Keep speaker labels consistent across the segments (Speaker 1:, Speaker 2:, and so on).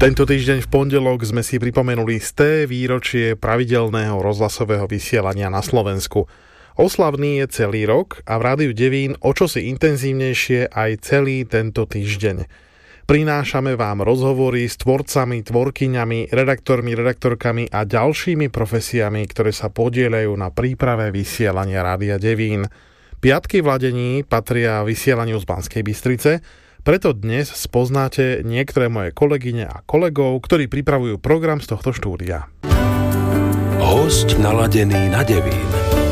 Speaker 1: Tento týždeň v pondelok sme si pripomenuli 100. výročie pravidelného rozhlasového vysielania na Slovensku. Oslavný je celý rok a v Rádiu Devín o čosi intenzívnejšie aj celý tento týždeň. Prinášame vám rozhovory s tvorcami, tvorkyňami, redaktormi, redaktorkami a ďalšími profesiami, ktoré sa podieľajú na príprave vysielania Rádia Devín. Piatky v ladení patria vysielaniu z Banskej Bystrice, preto dnes spoznáte niektoré moje kolegyne a kolegov, ktorí pripravujú program z tohto štúdia.
Speaker 2: Hosť naladený na Devín.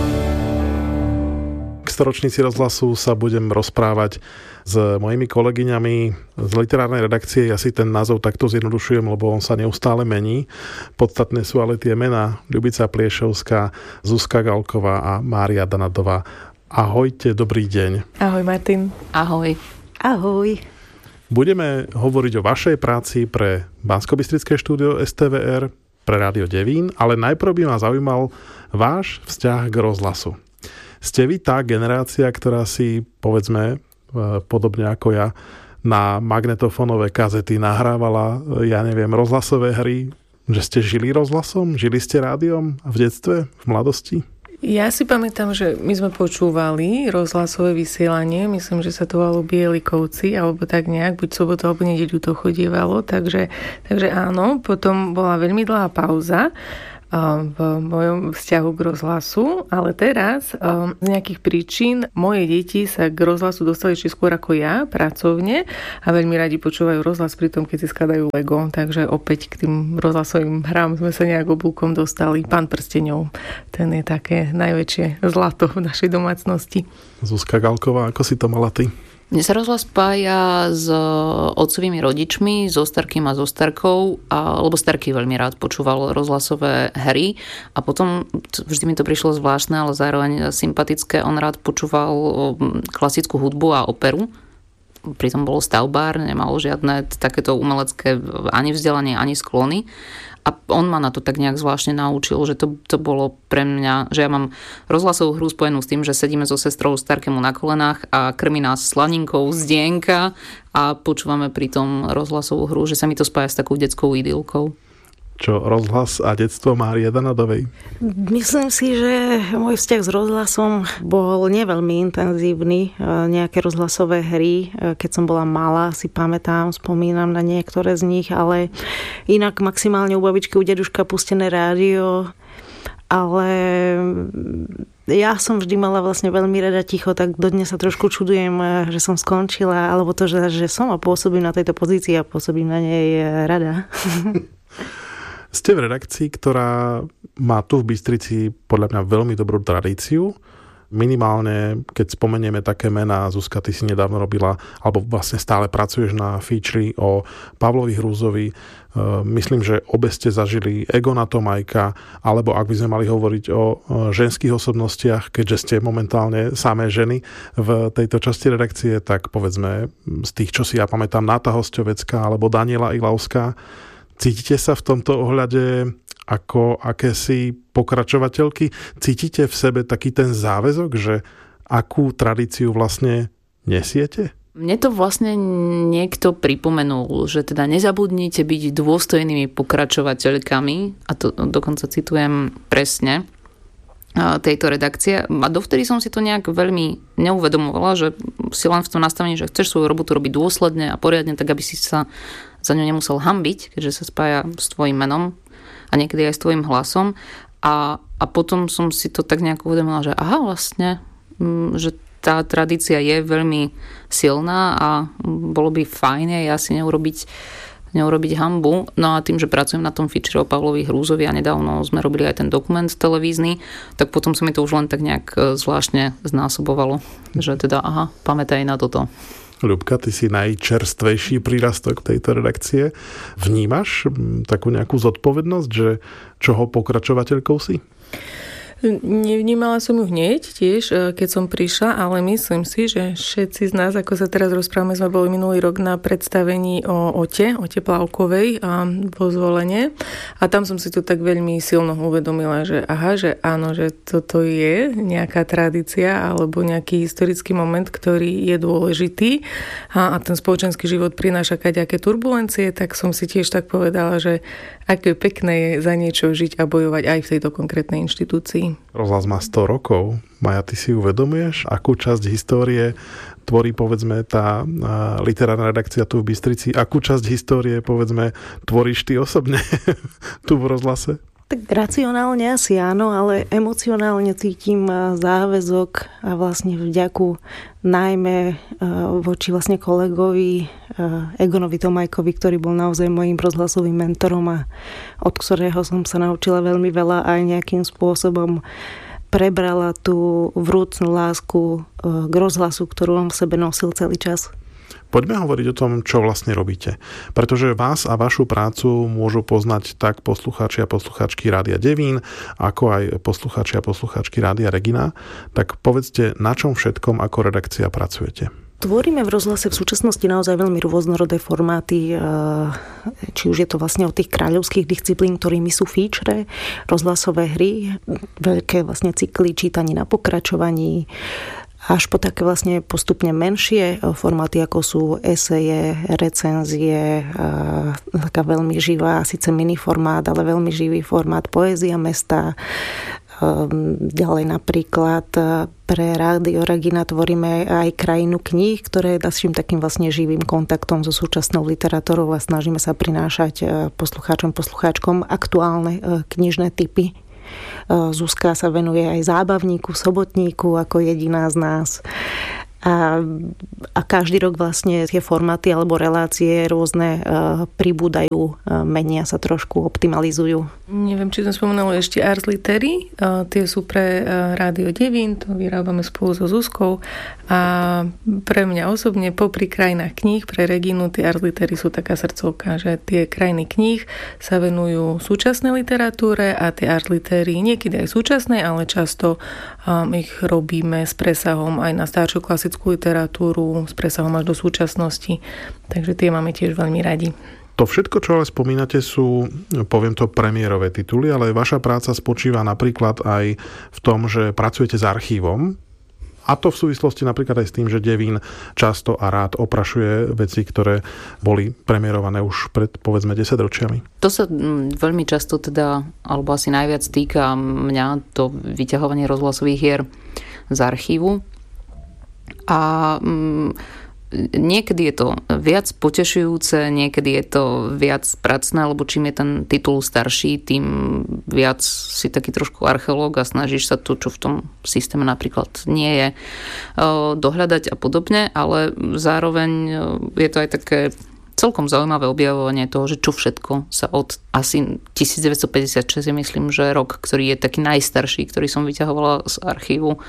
Speaker 1: K storočnici rozhlasu sa budem rozprávať s mojimi kolegyňami z literárnej redakcie. Ja si ten názov takto zjednodušujem, lebo on sa neustále mení. Podstatné sú ale tie mená: Ľubica Pliešovská, Zuzka Galková a Mária Danadová. Ahojte, dobrý deň.
Speaker 3: Ahoj Martin.
Speaker 4: Ahoj.
Speaker 3: Ahoj.
Speaker 1: Budeme hovoriť o vašej práci pre Banskobystrické štúdio STVR, pre Rádio Devín, ale najprv by ma zaujímal váš vzťah k rozhlasu. Ste vy tá generácia, ktorá si, povedzme, podobne ako ja, na magnetofónové kazety nahrávala, rozhlasové hry, že ste žili rozhlasom? Žili ste rádiom v detstve, v mladosti?
Speaker 3: Ja si pamätám, že my sme počúvali rozhlasové vysielanie, myslím, že sa to volalo Bielikovci, alebo tak nejak, buď sobotu alebo nedeľu to chodievalo, takže áno, potom bola veľmi dlhá pauza v mojom vzťahu k rozhlasu, ale teraz z nejakých príčin moje deti sa k rozhlasu dostali ešte skôr ako ja, pracovne, a veľmi radi počúvajú rozhlas pri tom, keď si skladajú Lego, takže opäť k tým rozhlasovým hrám sme sa nejak oblúkom dostali. Pán prsteňov, ten je také najväčšie zlato v našej domácnosti.
Speaker 1: Zuzka Galková, ako si to mala ty?
Speaker 4: Mne sa rozhlas spája s otcovými rodičmi, so starkým a so starkou, lebo starký veľmi rád počúval rozhlasové hry a potom vždy mi to prišlo zvláštne, ale zároveň sympatické. On rád počúval klasickú hudbu a operu. Pritom bol stavbár, nemal žiadne takéto umelecké ani vzdelanie, ani sklony. A on ma na to tak nejak zvláštne naučil, že to bolo pre mňa, že ja mám rozhlasovú hru spojenú s tým, že sedíme so sestrou starkému na kolenách a krmi nás slaninkou z dienka a počúvame pri tom rozhlasovú hru, že sa mi to spája s takou detskou idylkou.
Speaker 1: Čo rozhlas a detstvo Márie Danadovej?
Speaker 5: Myslím si, že môj vzťah s rozhlasom bol neveľmi intenzívny. Nejaké rozhlasové hry, keď som bola malá, si pamätám, spomínam na niektoré z nich, ale inak maximálne u babičky, u deduška pustené rádio. Ale ja som vždy mala vlastne veľmi rada ticho, tak dodnes sa trošku čudujem, že som skončila, alebo to, že som a pôsobím na tejto pozícii a pôsobím na nej rada.
Speaker 1: Ste v redakcii, ktorá má tu v Bystrici podľa mňa veľmi dobrú tradíciu. Minimálne, keď spomenieme také mená, Zuzka, ty si nedávno robila, alebo vlastne stále pracuješ na featuri o Pavlovi Hrúzovi. Myslím, že obe ste zažili Egona Tomajka, alebo ak by sme mali hovoriť o ženských osobnostiach, keďže ste momentálne samé ženy v tejto časti redakcie, tak povedzme z tých, čo si ja pamätám, Náta Hosťovecká alebo Daniela Ilavská. Cítite sa v tomto ohľade ako akési pokračovateľky? Cítite v sebe taký ten záväzok, že akú tradíciu vlastne nesiete?
Speaker 4: Mne to vlastne niekto pripomenul, že teda nezabudnite byť dôstojnými pokračovateľkami, a to dokonca citujem presne tejto redakcie. A dovtedy som si to nejak veľmi neuvedomovala, že si len v tom nastavení, že chceš svoju robotu robiť dôsledne a poriadne, tak aby si sa za ňu nemusel hanbiť, keďže sa spája s tvojim menom a niekedy aj s tvojim hlasom. A potom som si to tak nejak uvedomila, že vlastne, že tá tradícia je veľmi silná a bolo by fajn ja si neurobiť hanbu. No a tým, že pracujem na tom feature o Pavlovi Hrúzovi a nedávno sme robili aj ten dokument televízny, tak potom sa mi to už len tak nejak zvláštne znásobovalo, že teda pamätaj na toto.
Speaker 1: Ľubka, ty si najčerstvejší prírastok tejto redakcie. Vnímaš takú nejakú zodpovednosť, že čoho pokračovateľkou si?
Speaker 3: Nevnímala som ju hneď tiež, keď som prišla, ale myslím si, že všetci z nás, ako sa teraz rozprávame, sme boli minulý rok na predstavení o Ote Plavkovej vo Zvolenie a tam som si to tak veľmi silno uvedomila, že aha, že áno, že toto je nejaká tradícia alebo nejaký historický moment, ktorý je dôležitý a ten spoločenský život prináša kaďaké turbulencie, tak som si tiež tak povedala, že aké pekné je za niečo žiť a bojovať aj v tejto konkrétnej inštitúcii.
Speaker 1: Rozhlas má 100 rokov. Maja, ty si uvedomuješ, akú časť histórie tvorí, povedzme, tá literárna redakcia tu v Bystrici? Akú časť histórie, povedzme, tvoríš ty osobne tu v rozhlase?
Speaker 5: Tak racionálne asi áno, ale emocionálne cítim záväzok a vlastne vďaku najmä voči vlastne kolegovi Egonovi Tomajkovi, ktorý bol naozaj mojím rozhlasovým mentorom a od ktorého som sa naučila veľmi veľa aj nejakým spôsobom prebrala tú vrúcnú lásku k rozhlasu, ktorú on v sebe nosil celý čas.
Speaker 1: Poďme hovoriť o tom, čo vlastne robíte. Pretože vás a vašu prácu môžu poznať tak poslucháči a poslucháčky Rádia Devín, ako aj poslucháči a poslucháčky Rádia Regina. Tak povedzte, na čom všetkom ako redakcia pracujete?
Speaker 5: Tvoríme v rozhlase v súčasnosti naozaj veľmi rôznorodé formáty, či už je to vlastne od tých kráľovských disciplín, ktorými sú feature, rozhlasové hry, veľké vlastne cykly čítaní na pokračovaní, až po také vlastne postupne menšie formáty, ako sú eseje, recenzie, taká veľmi živá, síce miniformát, ale veľmi živý formát Poézia mesta. Ďalej napríklad pre Rádio Regina tvoríme aj Krajinu kníh, ktoré je naším takým vlastne živým kontaktom so súčasnou literatúrou a snažíme sa prinášať poslucháčkom aktuálne knižné typy. Zuzka sa venuje aj zábavníku, sobotníku ako jediná z nás. A každý rok vlastne tie formáty alebo relácie rôzne pribúdajú, menia sa trošku, optimalizujú.
Speaker 3: Neviem, či som spomenula ešte Ars Litery. Tie sú pre Rádio Devín, to vyrábame spolu so Zuzkou. A pre mňa osobne popri Krajinách kníh, pre Reginu, tie Ars Litery sú taká srdcovka, že tie Krajiny kníh sa venujú súčasnej literatúre a tie Ars Litery niekedy aj súčasnej, ale často ich robíme s presahom aj na staršiu klasickú literatúru, s presahom až do súčasnosti. Takže tie máme tiež veľmi radi.
Speaker 1: To všetko, čo ale spomínate, sú, poviem to, premiérové tituly, ale vaša práca spočíva napríklad aj v tom, že pracujete s archívom. A to v súvislosti napríklad aj s tým, že Devín často a rád oprašuje veci, ktoré boli premiérované už pred, povedzme, 10 ročiami.
Speaker 4: To sa veľmi často teda, alebo asi najviac týka mňa, to vyťahovanie rozhlasových hier z archívu. A niekedy je to viac potešujúce, niekedy je to viac pracné, lebo čím je ten titul starší, tým viac si taký trošku archeológ a snažíš sa to, čo v tom systéme napríklad nie je, dohľadať a podobne, ale zároveň je to aj také celkom zaujímavé objavovanie toho, že čo všetko sa od asi 1956, myslím, že rok, ktorý je taký najstarší, ktorý som vyťahovala z archívu,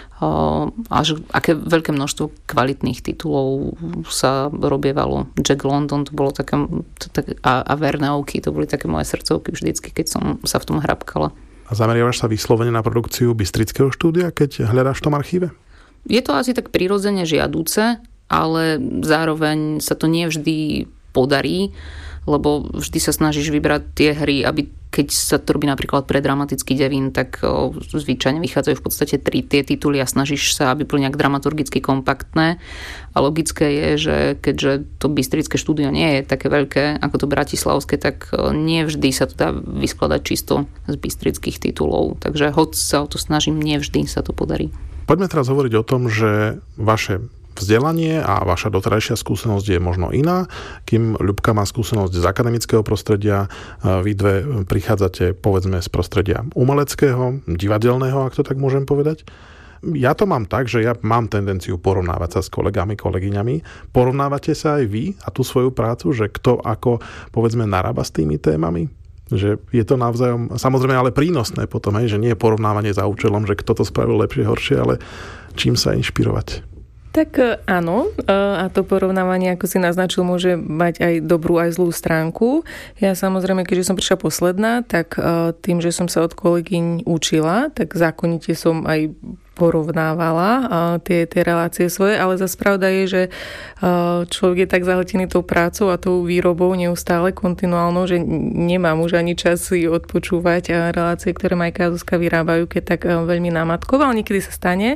Speaker 4: až aké veľké množstvo kvalitných titulov sa robievalo. Jack London, to bolo také, a Verneovky, to boli také moje srdcovky vždycky, keď som sa v tom hrabkala. A
Speaker 1: zameriavaš sa vyslovene na produkciu Bystrického štúdia, keď hľadáš v tom archíve?
Speaker 4: Je to asi tak prirodzene žiaduce, ale zároveň sa to nevždy podarí, lebo vždy sa snažíš vybrať tie hry, aby keď sa to robí napríklad pre Dramatický Devín, tak zvyčajne vychádzajú v podstate 3 tie tituly a snažíš sa, aby boli nejak dramaturgicky kompaktné. A logické je, že keďže to Bystrické štúdio nie je také veľké ako to bratislavské, tak nevždy sa to dá vyskladať čisto z bystrických titulov. Takže hoď sa o to snažím, nevždy sa to podarí.
Speaker 1: Poďme teraz hovoriť o tom, že vaše vzdelanie a vaša doterajšia skúsenosť je možno iná, kým Ľubka má skúsenosť z akademického prostredia, vy dve prichádzate povedzme z prostredia umeleckého, divadelného, ak to tak môžem povedať. Ja to mám tak, že ja mám tendenciu porovnávať sa s kolegami, kolegyňami. Porovnávate sa aj vy a tú svoju prácu, že kto ako povedzme narába s tými témami? Že je to navzájom, samozrejme ale prínosné potom, že nie je porovnávanie za účelom, že kto to spravil lepšie, horšie, ale čím sa inšpirovať.
Speaker 3: Tak áno, a to porovnávanie, ako si naznačil, môže mať aj dobrú, aj zlú stránku. Ja samozrejme, keďže som prišla posledná, tak tým, že som sa od kolegyň učila, tak zákonite som aj porovnávala tie relácie svoje, ale zase pravda je, že človek je tak zahltený tou prácou a tou výrobou neustále kontinuálnou, že nemám už ani čas si odpočúvať relácie, ktoré Majka a Zuzka vyrábajú, keď tak veľmi námatkovo, ale niekedy sa stane.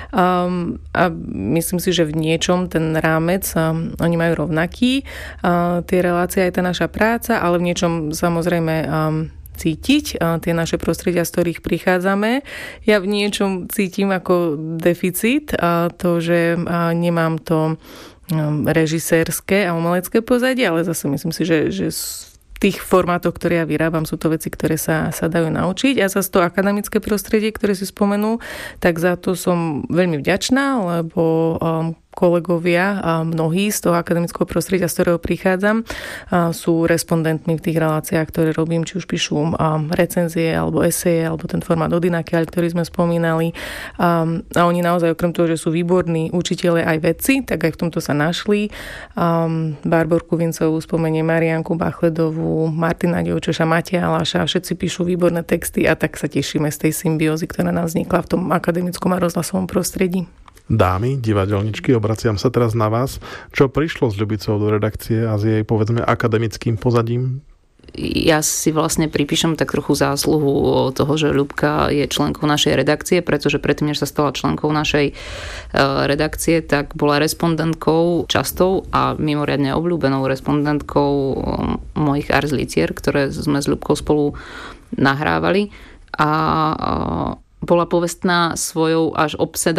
Speaker 3: A myslím si, že v niečom ten rámec oni majú rovnaký. Tie relácie aj tá naša práca, ale v niečom samozrejme cítiť tie naše prostredia, z ktorých prichádzame. Ja v niečom cítim ako deficit to, že nemám to režisérske a umelecké pozadie, ale zase myslím si, že v tých formátoch, ktoré ja vyrábam, sú to veci, ktoré sa dajú naučiť. A zase to akademické prostredie, ktoré si spomenul, tak za to som veľmi vďačná, lebo kolegovia a mnohí z toho akademického prostredia, z ktorého prichádzam, sú respondentmi v tých reláciách, ktoré robím, či už píšu recenzie, alebo eseje, alebo ten formát Odinakiaľ, ktorý sme spomínali. A oni naozaj, okrem toho, že sú výborní učitelia aj vedci, tak aj v tomto sa našli. Barborku Vincovú spomeniem, Marianku Bachledovú, Martina Dievčoša, Mateja Laša, všetci píšu výborné texty a tak sa tešíme z tej symbiózy, ktorá nám vznikla v tom akademickom a rozhlasovom prostredí.
Speaker 1: Dámy, divadelničky, obraciam sa teraz na vás. Čo prišlo s Ľubicou do redakcie a s jej, povedzme, akademickým pozadím?
Speaker 4: Ja si vlastne pripíšem tak trochu zásluhu toho, že Ľubka je členkou našej redakcie, pretože predtým, než sa stala členkou našej redakcie, tak bola respondentkou častou a mimoriadne obľúbenou respondentkou mojich Ars Litier, ktoré sme s Ľubkou spolu nahrávali. A bola povestná svojou až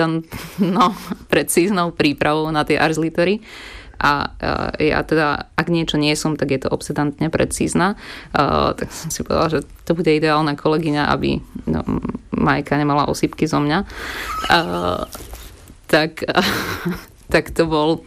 Speaker 4: precíznou prípravou na tie Ars Litery. A ja teda, ak niečo nie som, tak je to obsedantne precízna. Tak som si povedala, že to bude ideálna kolegyňa, aby Majka nemala osýpky zo mňa. Tak to bol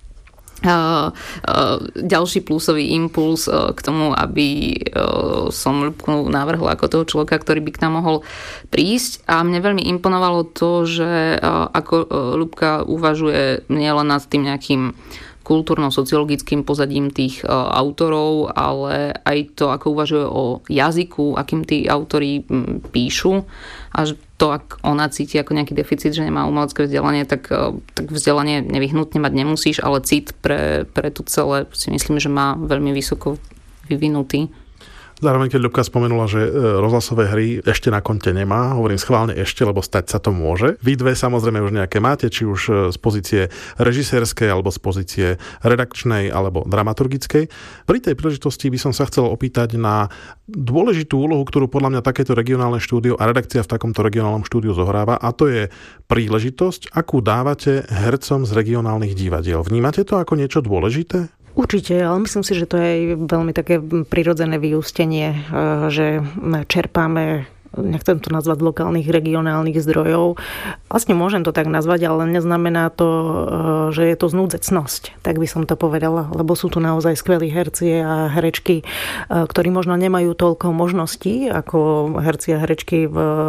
Speaker 4: ďalší plusový impuls k tomu, aby som Ľubku navrhla ako toho človeka, ktorý by k nám mohol prísť. A mne veľmi imponovalo to, že ako Ľubka uvažuje nielen nad tým nejakým kultúrno-sociologickým pozadím tých autorov, ale aj to, ako uvažuje o jazyku, akým tí autori píšu. A to, ak ona cíti ako nejaký deficit, že nemá umelecké vzdelanie, tak vzdelanie nevyhnutne mať nemusíš, ale cit pre to celé si myslím, že má veľmi vysoko vyvinutý.
Speaker 1: Zároveň, keď Ľubka spomenula, že rozhlasové hry ešte na konte nemá, hovorím schválne ešte, lebo stať sa to môže. Vy dve samozrejme už nejaké máte, či už z pozície režisérskej, alebo z pozície redakčnej, alebo dramaturgickej. Pri tej príležitosti by som sa chcel opýtať na dôležitú úlohu, ktorú podľa mňa takéto regionálne štúdio a redakcia v takomto regionálnom štúdiu zohráva, a to je príležitosť, akú dávate hercom z regionálnych divadiel. Vnímate to ako niečo dôležité?
Speaker 5: Určite, ale myslím si, že to je veľmi také prirodzené vyústenie, že čerpáme, nechcem to nazvať, lokálnych, regionálnych zdrojov. Vlastne môžem to tak nazvať, ale neznamená to, že je to znúdzecnosť, tak by som to povedala, lebo sú tu naozaj skvelí herci a herečky, ktorí možno nemajú toľko možností ako herci a herečky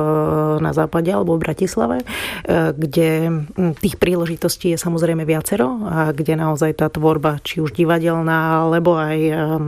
Speaker 5: na západe alebo v Bratislave, kde tých príležitostí je samozrejme viacero a kde naozaj tá tvorba, či už divadelná, alebo aj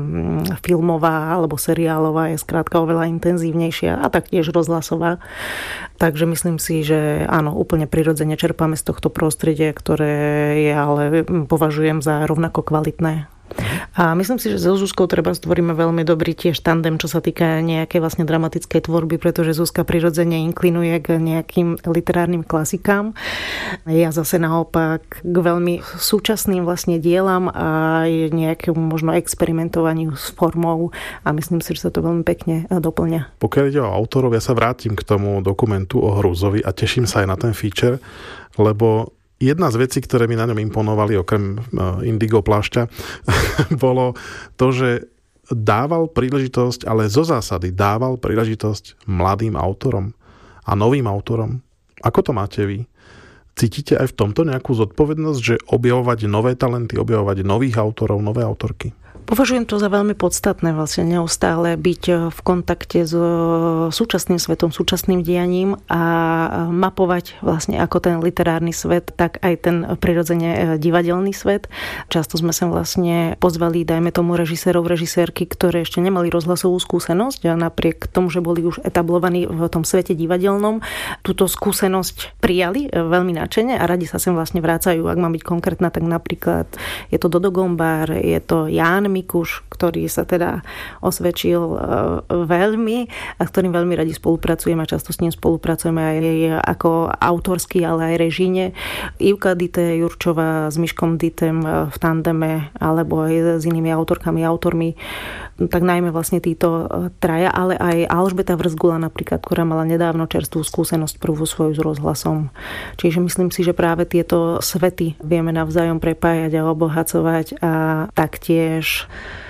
Speaker 5: filmová, alebo seriálová je skrátka oveľa intenzívnejšia a taktiež rozhlasová. Takže myslím si, že áno, úplne prirodzene čerpáme z tohto prostredia, ktoré je, ale považujem za rovnako kvalitné. A myslím si, že so Zuzkou treba stvoríme veľmi dobrý tiež tandem, čo sa týka nejakej vlastne dramatickej tvorby, pretože Zuzka prirodzene inklinuje k nejakým literárnym klasikám. Ja zase naopak k veľmi súčasným vlastne dielam a nejakému možno experimentovaniu s formou a myslím si, že sa to veľmi pekne doplňa.
Speaker 1: Pokiaľ ide o autorov, ja sa vrátim k tomu dokumentu o Hruzovi a teším sa aj na ten feature, lebo jedna z vecí, ktoré mi na ňom imponovali, okrem indigo plášťa, bolo to, že dával príležitosť, ale zo zásady dával príležitosť mladým autorom a novým autorom. Ako to máte vy? Cítite aj v tomto nejakú zodpovednosť, že objavovať nové talenty, objavovať nových autorov, nové autorky?
Speaker 5: Považujem to za veľmi podstatné vlastne neustále byť v kontakte s súčasným svetom, súčasným dianím a mapovať vlastne ako ten literárny svet, tak aj ten prirodzene divadelný svet. Často sme sa vlastne pozvali, dajme tomu, režisérov, režisérky, ktoré ešte nemali rozhlasovú skúsenosť a napriek tomu, že boli už etablovaní v tom svete divadelnom, túto skúsenosť prijali veľmi nadšene a radi sa sem vlastne vrácajú. Ak mám byť konkrétna, tak napríklad je to Dodo Gombár, je to Ján Mikuš, ktorý sa teda osvedčil veľmi a s ktorým veľmi radi spolupracujeme a často s ním spolupracujeme aj ako autorský, ale aj režíne. Ivka Dite Jurčová s Miškom Ditem v tandeme alebo aj s inými autorkami, autormi. Tak najmä vlastne títo traja, ale aj Alžbeta Vrzgula napríklad, ktorá mala nedávno čerstvú skúsenosť prvú svoju s rozhlasom. Čiže myslím si, že práve tieto svety vieme navzájom prepájať a obohacovať a taktiež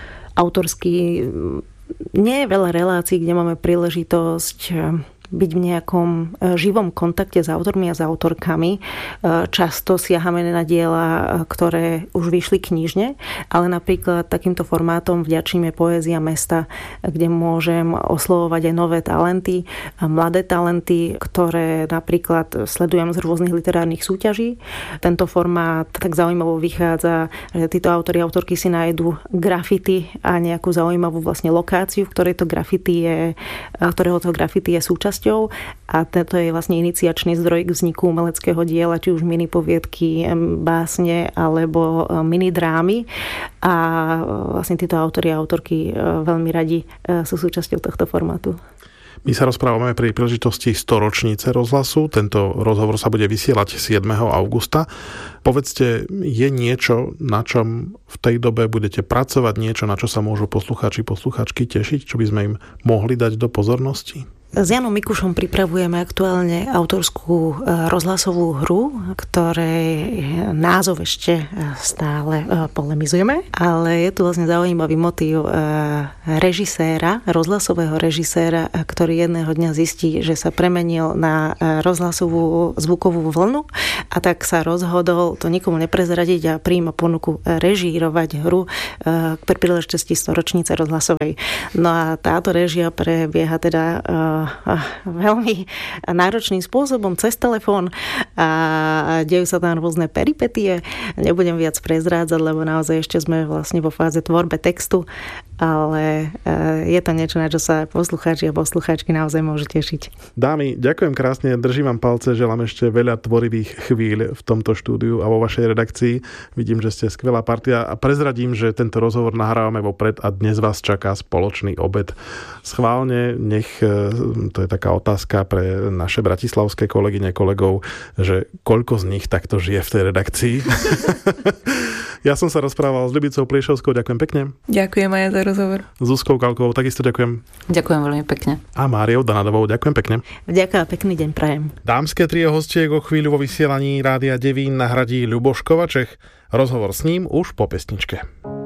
Speaker 5: autorsky nie je veľa relácií, kde máme príležitosť byť v nejakom živom kontakte s autormi a s autorkami. Často siahame na diela, ktoré už vyšli knižne, ale napríklad takýmto formátom vďačíme Poézia mesta, kde môžem oslovovať aj nové talenty, mladé talenty, ktoré napríklad sledujem z rôznych literárnych súťaží. Tento formát tak zaujímavo vychádza, že títo autori, autorky si nájdu grafity a nejakú zaujímavú vlastne lokáciu, v ktorej ktorého to grafity je súčasťou. A toto je vlastne iniciačný zdroj k vzniku umeleckého diela, či už mini poviedky, básne alebo mini drámy. A vlastne títo autori a autorky veľmi radi sú súčasťou tohto formátu.
Speaker 1: My sa rozprávame pri príležitosti 100 ročnice rozhlasu. Tento rozhovor sa bude vysielať 7. augusta. Povedzte, je niečo, na čom v tej dobe budete pracovať, niečo, na čo sa môžu poslucháči, poslucháčky tešiť, čo by sme im mohli dať do pozornosti?
Speaker 5: S Janom Mikušom pripravujeme aktuálne autorskú rozhlasovú hru, ktorej názov ešte stále polemizujeme, ale je tu vlastne zaujímavý motív režiséra, rozhlasového režiséra, ktorý jedného dňa zistí, že sa premenil na rozhlasovú zvukovú vlnu a tak sa rozhodol to nikomu neprezradiť a prijíma ponuku režírovať hru pri príležitosti 100 ročnice rozhlasovej. No a táto režia prebieha teda veľmi náročným spôsobom cez telefón a dejú sa tam rôzne peripetie. Nebudem viac prezrádzať, lebo naozaj ešte sme vlastne vo fáze tvorbe textu, ale je to niečo, na čo sa poslucháči a poslucháčky naozaj môžu tešiť.
Speaker 1: Dámy, ďakujem krásne, držím vám palce, želám ešte veľa tvorivých chvíľ v tomto štúdiu a vo vašej redakcii. Vidím, že ste skvelá partia a prezradím, že tento rozhovor nahrávame vopred a dnes vás čaká spoločný obed. Schválne, nech to je taká otázka pre naše bratislavské kolegyne, kolegov, že koľko z nich takto žije v tej redakcii. Ja som sa rozprával s Ľubicou Pliešovskou, ďakujem pekne.
Speaker 3: Ďakujem aj za rozhovor.
Speaker 1: Zuzkou Kalkovou takisto ďakujem.
Speaker 4: Ďakujem veľmi pekne.
Speaker 1: A Máriou Danadovou, ďakujem pekne.
Speaker 5: Ďakujem, pekný deň prajem.
Speaker 1: Dámske trio hostiek o chvíľu vo vysielaní Rádia Devín nahradí Ľuboš Kovačech. Rozhovor s ním už po pesničke.